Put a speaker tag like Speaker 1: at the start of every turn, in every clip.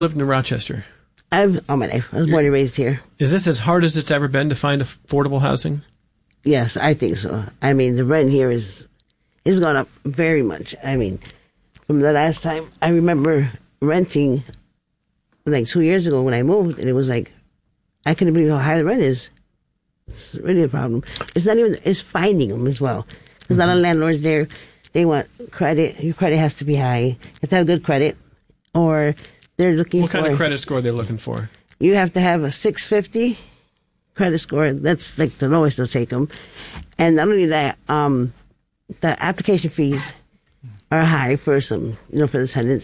Speaker 1: lived in Rochester?
Speaker 2: I've all my life. I was born and raised here.
Speaker 1: Is this as hard as it's ever been to find affordable housing?
Speaker 2: Yes, I think so. I mean, the rent here is gone up very much. I mean, from the last time I remember renting, like 2 years ago when I moved, and it was like, I couldn't believe how high the rent is. It's really a problem. It's not even, it's finding them as well. There's a lot of landlords there, they want credit. Your credit has to be high. You have to have good credit. Or they're looking
Speaker 1: What kind of credit score are they looking for?
Speaker 2: You have to have a 650 credit score. That's like the lowest they'll take them. And not only that, the application fees are high for some, for the tenants.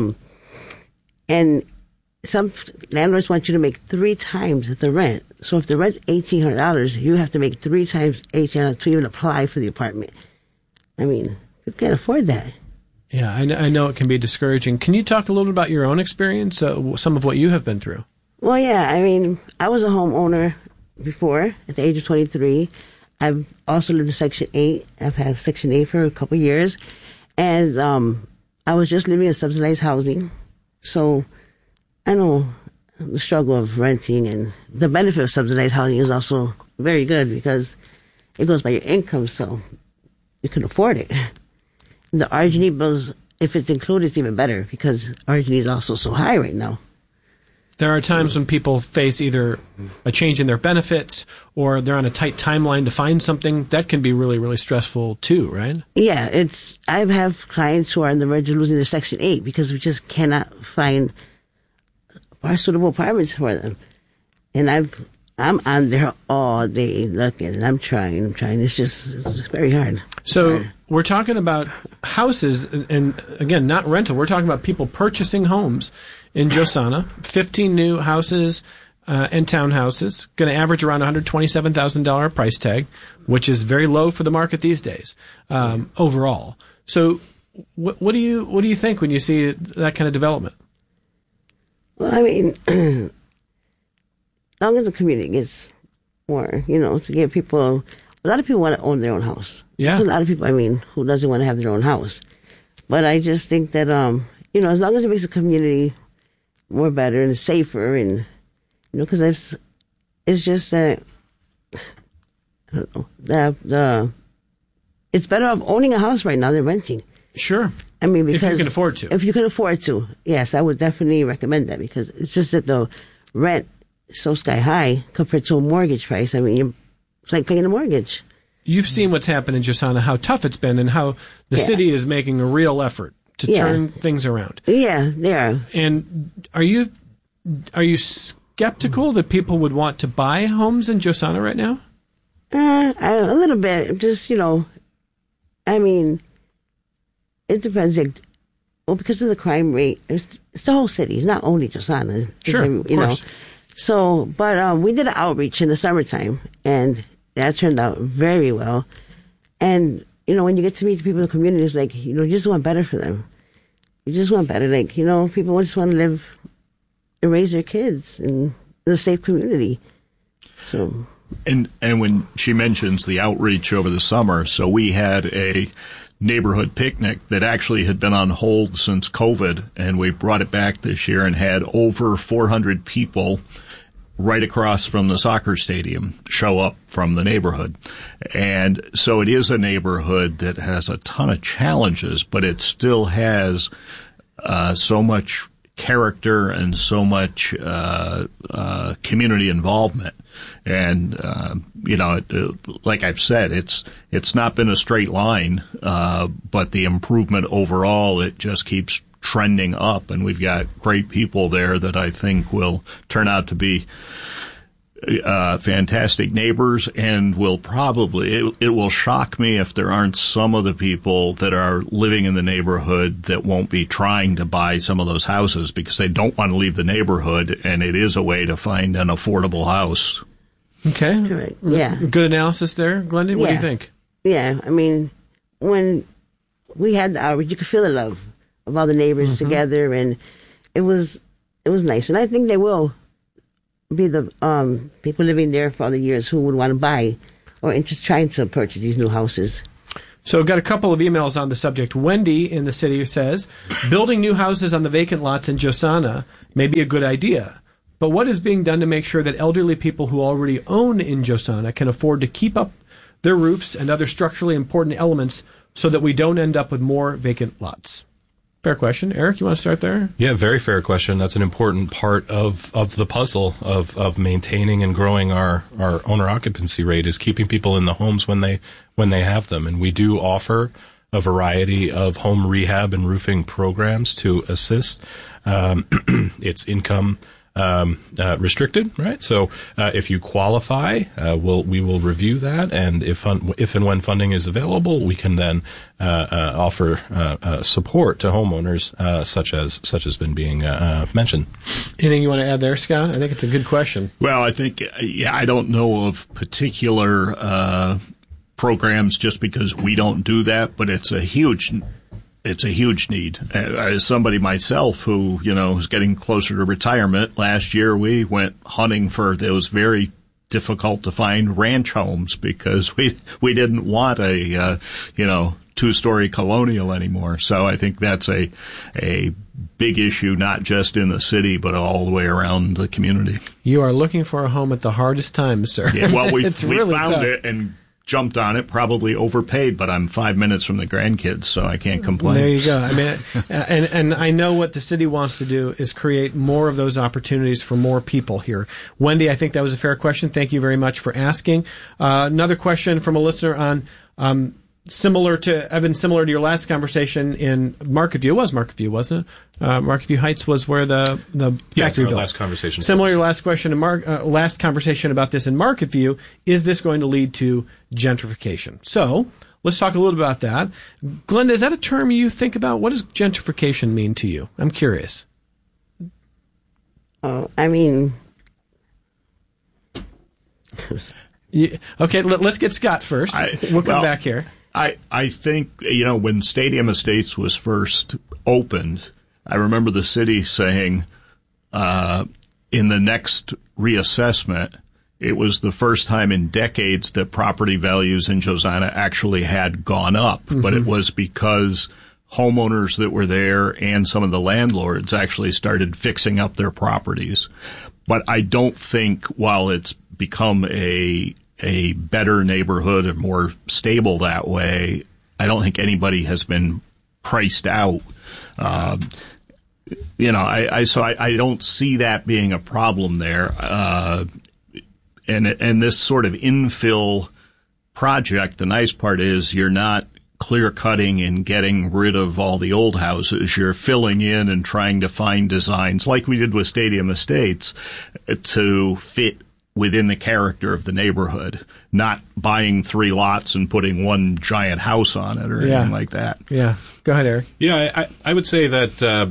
Speaker 2: And some landlords want you to make 3 times the rent. So if the rent's $1,800, you have to make 3 times $1,800 to even apply for the apartment. I mean, you can't afford that.
Speaker 1: Yeah, I know it can be discouraging. Can you talk a little bit about your own experience, some of what you have been through?
Speaker 2: Well, yeah, I mean, I was a homeowner before, at the age of 23. I've also lived in Section 8. I've had Section 8 for a couple of years. And I was just living in subsidized housing. So I know the struggle of renting, and the benefit of subsidized housing is also very good because it goes by your income, so you can afford it. The RG&E bills, if it's included, it's even better because RG&E is also so high right now.
Speaker 1: There are times when people face either a change in their benefits or they're on a tight timeline to find something. That can be really, really stressful too, right?
Speaker 2: Yeah, I have clients who are on the verge of losing their Section 8 because we just cannot find suitable apartments for them. And I'm on there all day looking, and I'm trying. It's very hard.
Speaker 1: So we're talking about houses, and again, not rental. We're talking about people purchasing homes in Josana, 15 new houses and townhouses, going to average around $127,000 price tag, which is very low for the market these days overall. So what do you think when you see that kind of development?
Speaker 2: Well, I mean, as long as the community gets more, to give people, a lot of people want to own their own house.
Speaker 1: Yeah.
Speaker 2: There's a lot of people, who doesn't want to have their own house. But I just think that, as long as it makes the community more better and safer and, because it's just that, I don't know, it's better off owning a house right now than renting.
Speaker 1: Sure.
Speaker 2: Because
Speaker 1: if you can afford to.
Speaker 2: If you can afford to, yes, I would definitely recommend that because it's just that the rent is so sky high compared to a mortgage price. It's like paying a mortgage.
Speaker 1: You've seen what's happened in Josana, how tough it's been, and how the city is making a real effort to turn things around.
Speaker 2: Yeah, they are.
Speaker 1: And are you skeptical that people would want to buy homes in Josana right now?
Speaker 2: A little bit. Just, it depends. Because of the crime rate, it's the whole city. It's not only Josana.
Speaker 1: Sure, of course.
Speaker 2: So, but we did an outreach in the summertime, and that turned out very well. And, when you get to meet the people in the community, it's like, you just want better for them. You just want better. Like, people just want to live and raise their kids in a safe community. So.
Speaker 3: And when she mentions the outreach over the summer, so we had a neighborhood picnic that actually had been on hold since COVID, and we brought it back this year and had over 400 people right across from the soccer stadium show up from the neighborhood. And so it is a neighborhood that has a ton of challenges, but it still has so much character and so much community involvement. And like I've said, it's not been a straight line, but the improvement overall, it just keeps trending up, and we've got great people there that I think will turn out to be fantastic neighbors, and will probably, it will shock me if there aren't some of the people that are living in the neighborhood that won't be trying to buy some of those houses because they don't want to leave the neighborhood, and it is a way to find an affordable house.
Speaker 1: Okay.
Speaker 2: Right. Yeah.
Speaker 1: Good analysis there, Glenda. What do you think?
Speaker 2: Yeah. When we had the outreach, you could feel the love of all the neighbors together, and it was nice. And I think they will be the people living there for all the years who would want to buy or just trying to purchase these new houses.
Speaker 1: So I've got a couple of emails on the subject. Wendy in the city says, building new houses on the vacant lots in Josana may be a good idea, but what is being done to make sure that elderly people who already own in Josana can afford to keep up their roofs and other structurally important elements so that we don't end up with more vacant lots? Fair question. Eric, you want to start there?
Speaker 4: Yeah, very fair question. That's an important part of the puzzle of maintaining and growing our owner occupancy rate, is keeping people in the homes when they have them. And we do offer a variety of home rehab and roofing programs to assist. It's income restricted, right? So if you qualify, we will review that, and if and when funding is available, we can then offer support to homeowners, such as has been being mentioned.
Speaker 1: Anything you want to add there, Scott? I think it's a good question.
Speaker 3: Well, I think, I don't know of particular programs just because we don't do that, but it's a huge need. As somebody myself who, is getting closer to retirement, last year we went hunting for those very difficult to find ranch homes because we didn't want a, two-story colonial anymore. So I think that's a big issue, not just in the city, but all the way around the community.
Speaker 1: You are looking for a home at the hardest time, sir.
Speaker 3: Yeah, well, we
Speaker 1: really
Speaker 3: found
Speaker 1: tough.
Speaker 3: it and jumped on it, probably overpaid, but I'm 5 minutes from the grandkids, so I can't complain.
Speaker 1: There you go. I mean, and I know what the city wants to do is create more of those opportunities for more people here. Wendy, I think that was a fair question. Thank you very much for asking. Another question from a listener on similar to your last conversation in Market View. It was Market View, wasn't it? Market View Heights was where the factory built.
Speaker 4: Last conversation.
Speaker 1: Similar to your last question last conversation about this in Market View. Is this going to lead to gentrification? So let's talk a little bit about that. Glenda, is that a term you think about? What does gentrification mean to you? I'm curious.
Speaker 2: Okay,
Speaker 1: let's get Scott first. We'll come back here.
Speaker 3: I think, when Stadium Estates was first opened, I remember the city saying in the next reassessment, it was the first time in decades that property values in Josana actually had gone up. Mm-hmm. But it was because homeowners that were there and some of the landlords actually started fixing up their properties. But I don't think, while it's become a better neighborhood and more stable that way, I don't think anybody has been priced out. I don't see that being a problem there. And this sort of infill project, the nice part is you're not clear cutting and getting rid of all the old houses. You're filling in and trying to find designs like we did with Stadium Estates to fit within the character of the neighborhood, not buying 3 lots and putting one giant house on it or anything like that.
Speaker 1: Yeah. Go ahead, Eric.
Speaker 4: Yeah, I would say that the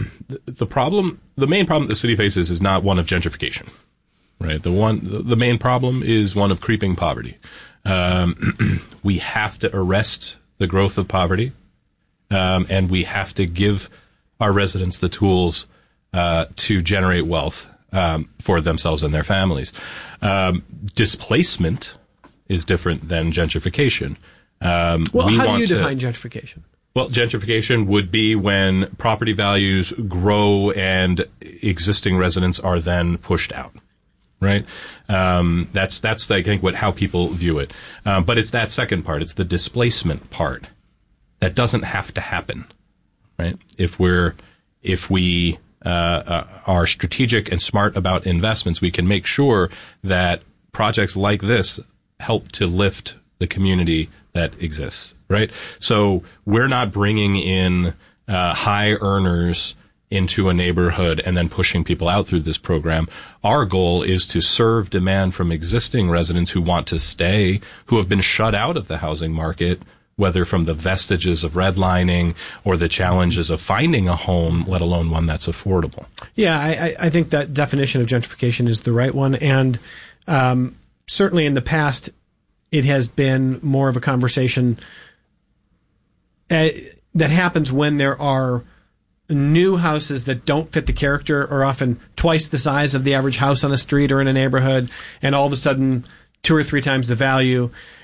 Speaker 4: main problem the city faces is not one of gentrification, right? The main problem is one of creeping poverty. We have to arrest the growth of poverty, and we have to give our residents the tools to generate wealth for themselves and their families. Displacement is different than gentrification.
Speaker 1: How do you define gentrification?
Speaker 4: Well, gentrification would be when property values grow and existing residents are then pushed out. Right? That's I think how people view it. But it's that second part. It's the displacement part that doesn't have to happen. Right? If we are strategic and smart about investments, we can make sure that projects like this help to lift the community that exists, right? So we're not bringing in high earners into a neighborhood and then pushing people out through this program. Our goal is to serve demand from existing residents who want to stay, who have been shut out of the housing market, whether from the vestiges of redlining or the challenges of finding a home, let alone one that's affordable.
Speaker 1: Yeah, I think that definition of gentrification is the right one. And certainly in the past, it has been more of a conversation that happens when there are new houses that don't fit the character, or often twice the size of the average house on a street or in a neighborhood, and all of a sudden 2 or 3 times the value.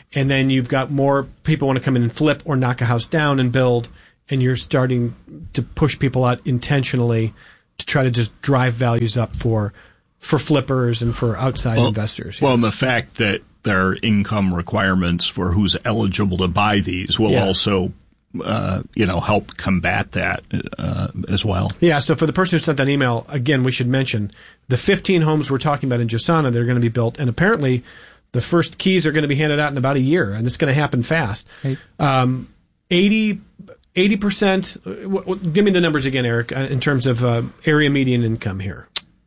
Speaker 1: and then you've got more people want to come in and flip or knock a house down and build, and you're starting to push people out intentionally to try to just drive values up for flippers and for outside investors.
Speaker 3: Well, and the fact that there are income requirements for who's eligible to buy these will also help combat that as well.
Speaker 1: Yeah, so for the person who sent that email, again, we should mention the 15 homes we're talking about in Josana that are going to be built, and apparently the first keys are going to be handed out in about a year, and it's going to happen fast. Right. 80%, give me the numbers again, Eric, in terms of area median income here.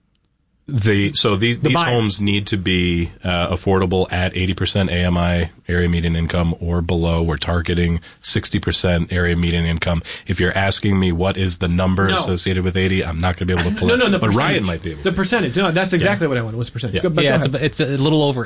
Speaker 4: These homes need to be affordable at 80% AMI, area median income, or below. We're targeting 60% area median income. If you're asking me what is the number associated with 80, I'm not going to be able to pull it.
Speaker 1: No,
Speaker 4: but Ryan might be able to.
Speaker 1: The percentage. No, that's exactly what I wanted. What's the percentage?
Speaker 5: Yeah, it's a little over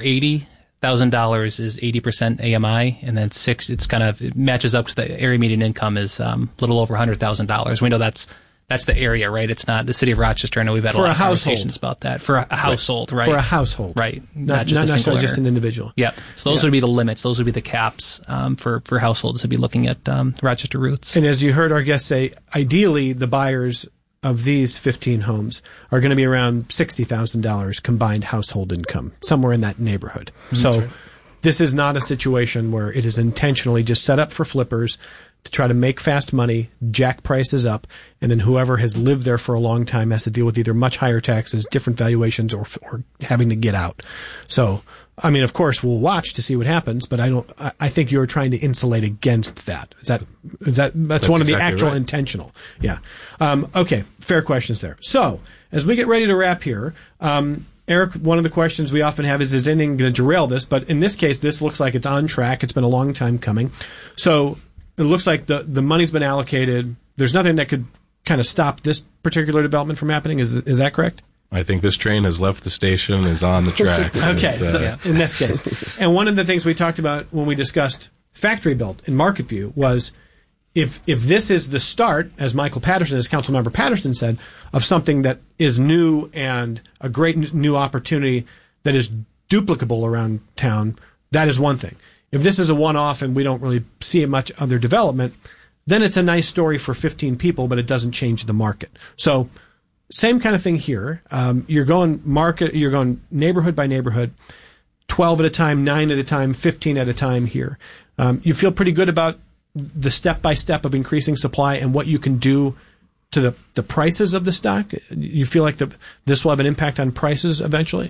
Speaker 5: $80,000 is 80% AMI, and then it matches up because the area median income is a little over $100,000. We know that's the area, right? It's not the city of Rochester. I know we've had a lot of conversations about that. For a household, right?
Speaker 1: For a household.
Speaker 5: Right.
Speaker 1: Not necessarily just an individual.
Speaker 5: Yeah. So those would be the limits. Those would be the caps for households to be looking at Rochester Roots.
Speaker 1: And as you heard our guest say, ideally the buyers of these 15 homes are going to be around $60,000 combined household income, somewhere in that neighborhood. So this is not a situation where it is intentionally just set up for flippers to try to make fast money, jack prices up, and then whoever has lived there for a long time has to deal with either much higher taxes, different valuations, or having to get out. So, I mean, of course, we'll watch to see what happens, but I think you're trying to insulate against that. That's one of the actual intentional. Yeah. Okay. Fair questions there. So, as we get ready to wrap here, Eric, one of the questions we often have is anything going to derail this? But in this case, this looks like it's on track. It's been a long time coming. So, it looks like the money's been allocated. There's nothing that could kind of stop this particular development from happening. Is that correct?
Speaker 4: I think this train has left the station, is on the tracks.
Speaker 1: Okay, so in this case. And one of the things we talked about when we discussed factory built in Market View was if this is the start, as Michael Patterson, as Councilmember Patterson said, of something that is new and a great new opportunity that is duplicable around town, that is one thing. If this is a one-off and we don't really see much other development, then it's a nice story for 15 people, but it doesn't change the market. So, same kind of thing here. You're going neighborhood by neighborhood, 12 at a time, 9 at a time, 15 at a time here. You feel pretty good about the step-by-step of increasing supply and what you can do to the prices of the stock? You feel like this will have an impact on prices eventually?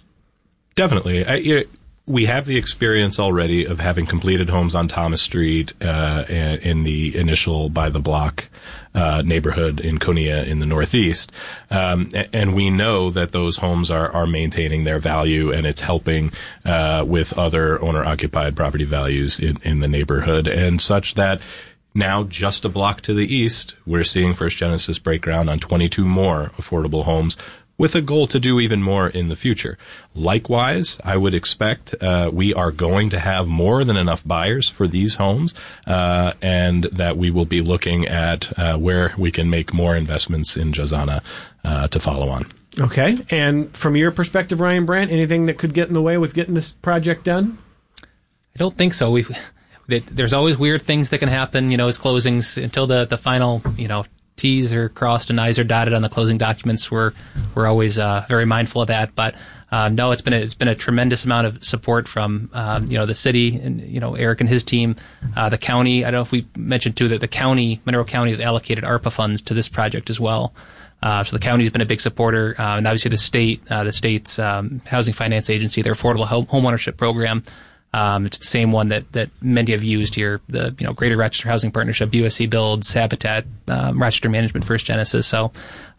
Speaker 4: Definitely. We have the experience already of having completed homes on Thomas Street in the initial by the block neighborhood in Konya in the Northeast. And we know that those homes are maintaining their value, and it's helping with other owner-occupied property values in the neighborhood, and such that now, just a block to the east, we're seeing First Genesis break ground on 22 more affordable homes, with a goal to do even more in the future. Likewise, I would expect we are going to have more than enough buyers for these homes, and that we will be looking at where we can make more investments in Josana to follow on.
Speaker 1: Okay. And from your perspective, Ryan Brandt, anything that could get in the way with getting this project done?
Speaker 5: I don't think so. There's always weird things that can happen, as closings until the final, T's are crossed and I's are dotted on the closing documents. We're always very mindful of that. But no, it's been a tremendous amount of support from the city and Eric and his team, the county. I don't know if we mentioned too that the county, Monroe County, has allocated ARPA funds to this project as well. So the county's been a big supporter, and obviously the state's housing finance agency, their affordable home ownership program. It's the same one that many have used here, the Greater Rochester Housing Partnership, USC Builds, Habitat, Rochester Management, First Genesis. So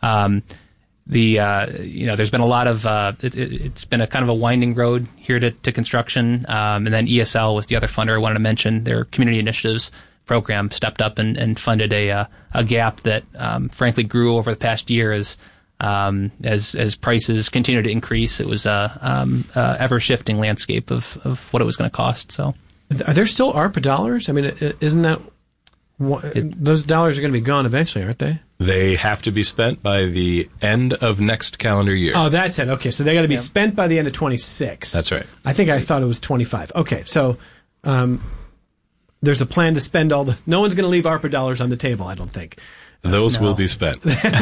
Speaker 5: there's been a lot of it's been a kind of a winding road here to construction, and then ESL was the other funder I wanted to mention. Their community initiatives program stepped up and funded a gap that frankly grew over the past year as prices continue to increase. It was a ever shifting landscape of what it was going to cost. So,
Speaker 1: are there still ARPA dollars? I mean, isn't that those dollars are going to be gone eventually, aren't they?
Speaker 4: They have to be spent by the end of next calendar year.
Speaker 1: Oh, that's it. Okay, so they got to be spent by the end of 26.
Speaker 4: That's right.
Speaker 1: I thought it was 25. Okay, so there's a plan to spend no one's going to leave ARPA dollars on the table, I don't think.
Speaker 4: Those will be spent.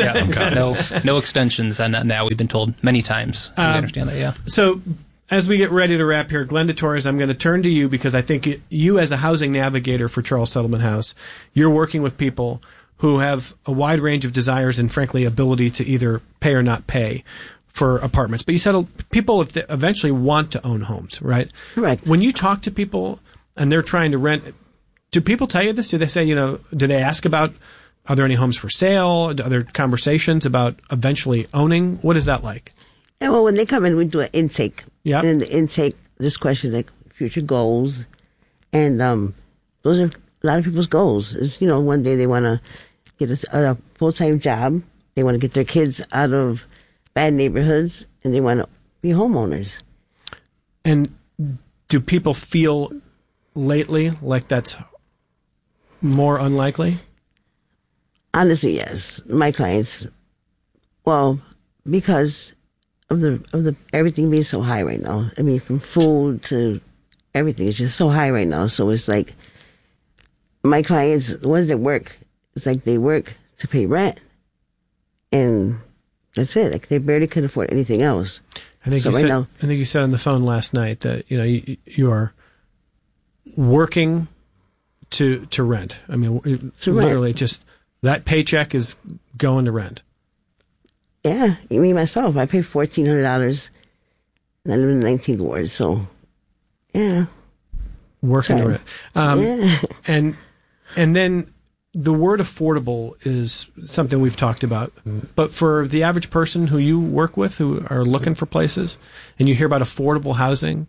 Speaker 5: No extensions on that. We've been told many times. So we understand that, yeah.
Speaker 1: So as we get ready to wrap here, Glenda Torres, I'm going to turn to you because I think you as a housing navigator for Charles Settlement House, you're working with people who have a wide range of desires and, frankly, ability to either pay or not pay for apartments. But you said people eventually want to own homes, right?
Speaker 2: Correct.
Speaker 1: When you talk to people and they're trying to rent, do people tell you this? Do they say, do they ask about, are there any homes for sale? Are there conversations about eventually owning? What is that like?
Speaker 2: Yeah, well, when they come in, we do an intake.
Speaker 1: Yeah.
Speaker 2: And in the intake, there's questions like future goals. And those are a lot of people's goals. Is one day they want to get a full-time job. They want to get their kids out of bad neighborhoods, and they want to be homeowners.
Speaker 1: And do people feel lately like that's more unlikely?
Speaker 2: Honestly, yes. My clients, well, because of the everything being so high right now. I mean, from food to everything is just so high right now. So it's like my clients, the ones that work, it's like they work to pay rent, and that's it. Like they barely can afford anything else.
Speaker 1: I think you said on the phone last night that you are working to rent. I mean, literally just that paycheck is going to rent.
Speaker 2: Yeah, me myself, I pay $1,400, and I live in the 19th ward. So, yeah,
Speaker 1: working to rent.
Speaker 2: Yeah.
Speaker 1: And then the word affordable is something we've talked about. But for the average person who you work with, who are looking for places, and you hear about affordable housing,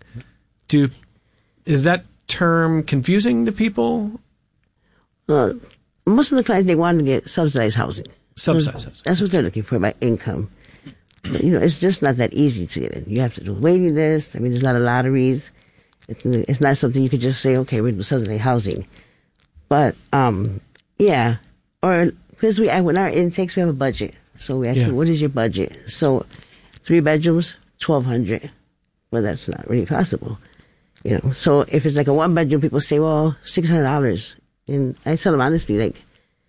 Speaker 1: is that term confusing to people?
Speaker 2: Most of the clients, they want to get subsidized housing.
Speaker 1: Subsidized housing.
Speaker 2: That's what they're looking for by income. But, it's just not that easy to get in. You have to do a waiting list. I mean, there's a lot of lotteries. It's not something you could just say, okay, we're doing subsidized housing. But, yeah. Or, because when our intakes, we have a budget. So we ask you, what is your budget? So, 3 bedrooms, $1,200. Well, that's not really possible. So if it's like a 1-bedroom, people say, well, $600. And I tell them honestly, like,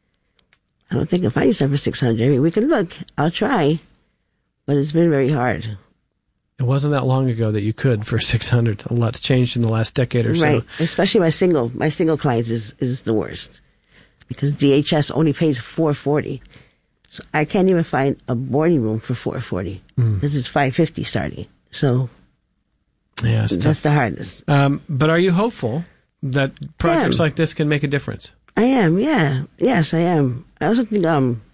Speaker 2: I don't think I'll find you something for $600. I mean, we can look. I'll try. But it's been very hard.
Speaker 1: It wasn't that long ago that you could for $600. A lot's changed in the last decade or so.
Speaker 2: Right. Especially my single clients is the worst. Because DHS only pays $440. So I can't even find a boarding room for $440. This is $550 starting. So
Speaker 1: yeah,
Speaker 2: that's the hardest.
Speaker 1: But are you hopeful that projects like this can make a difference?
Speaker 2: I am, yeah. Yes, I am. I also think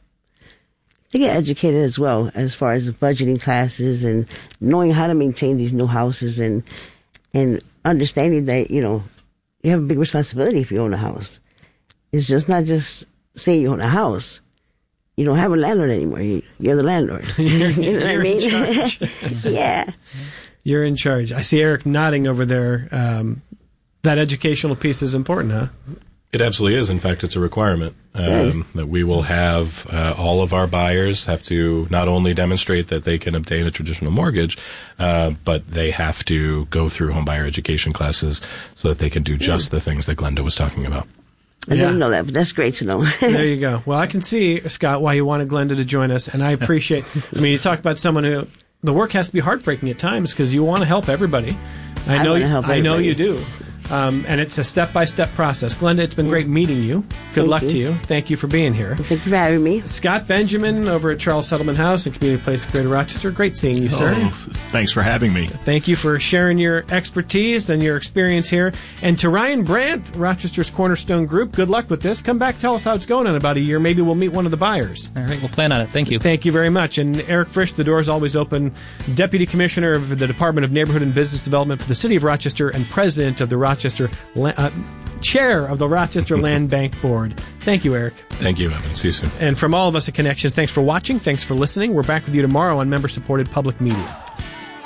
Speaker 2: they get educated as well as far as budgeting classes and knowing how to maintain these new houses and understanding that, you have a big responsibility if you own a house. It's just not just saying you own a house. You don't have a landlord anymore. You're the landlord. You know what I mean?
Speaker 1: In charge.
Speaker 2: Yeah.
Speaker 1: You're in charge. I see Eric nodding over there. That educational piece is important, huh?
Speaker 4: It absolutely is. In fact, it's a requirement that we will have all of our buyers have to not only demonstrate that they can obtain a traditional mortgage, but they have to go through homebuyer education classes so that they can do just the things that Glenda was talking about.
Speaker 2: I didn't know that, but that's great to know.
Speaker 1: There you go. Well, I can see, Scott, why you wanted Glenda to join us, and I appreciate, you talk about someone who, the work has to be heartbreaking at times because you want to help everybody. I know you do. And it's a step-by-step process. Glenda, it's been great meeting you. Good luck to you. Thank you for being here.
Speaker 2: Thank you for having me.
Speaker 1: Scott Benjamin over at Charles Settlement House and Community Place of Greater Rochester. Great seeing you, sir.
Speaker 3: Thanks for having me.
Speaker 1: Thank you for sharing your expertise and your experience here. And to Ryan Brandt, Rochester's Cornerstone Group, good luck with this. Come back, tell us how it's going in about a year. Maybe we'll meet one of the buyers.
Speaker 5: All right, we'll plan on it. Thank you.
Speaker 1: Thank you very much. And Eric Frisch, the door is always open, Deputy Commissioner of the Department of Neighborhood and Business Development for the City of Rochester and President of the Chair of the Rochester Land Bank Board. Thank you, Eric.
Speaker 4: Thank you, Evan. See you soon.
Speaker 1: And from all of us at Connections, thanks for watching. Thanks for listening. We're back with you tomorrow on member-supported public media.